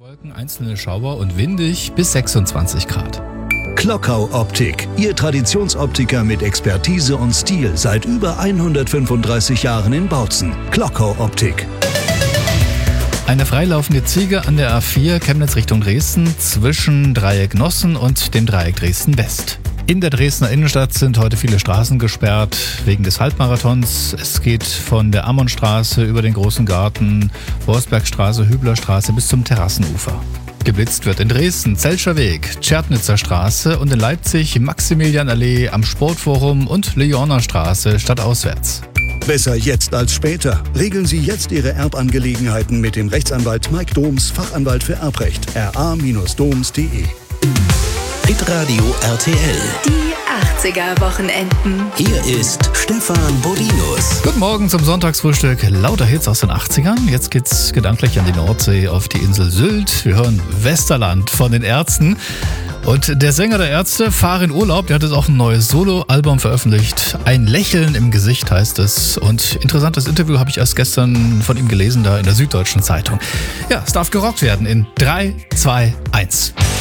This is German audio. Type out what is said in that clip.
Wolken, einzelne Schauer und windig bis 26 Grad. Klockau Optik, Ihr Traditionsoptiker mit Expertise und Stil seit über 135 Jahren in Bautzen. Klockau Optik. Eine freilaufende Ziege an der A4 Chemnitz Richtung Dresden zwischen Dreieck Nossen und dem Dreieck Dresden West. In der Dresdner Innenstadt sind heute viele Straßen gesperrt wegen des Halbmarathons. Es geht von der Ammonstraße über den Großen Garten, Borsbergstraße, Hüblerstraße bis zum Terrassenufer. Geblitzt wird in Dresden, Zelscher Weg, Tschernitzer Straße und in Leipzig Maximilianallee am Sportforum und Leoner Straße stadtauswärts. Besser jetzt als später. Regeln Sie jetzt Ihre Erbangelegenheiten mit dem Rechtsanwalt Mike Doms, Fachanwalt für Erbrecht, ra-doms.de. Hitradio RTL. Die 80er-Wochenenden. Hier ist Stefan Bodinus. Guten Morgen zum Sonntagsfrühstück. Lauter Hits aus den 80ern. Jetzt geht's gedanklich an die Nordsee, auf die Insel Sylt. Wir hören Westerland von den Ärzten. Und der Sänger der Ärzte, Fahr in Urlaub, der hat jetzt auch ein neues Solo-Album veröffentlicht. Ein Lächeln im Gesicht heißt es. Und interessantes Interview habe ich erst gestern von ihm gelesen, da in der Süddeutschen Zeitung. Ja, es darf gerockt werden in 3, 2, 1.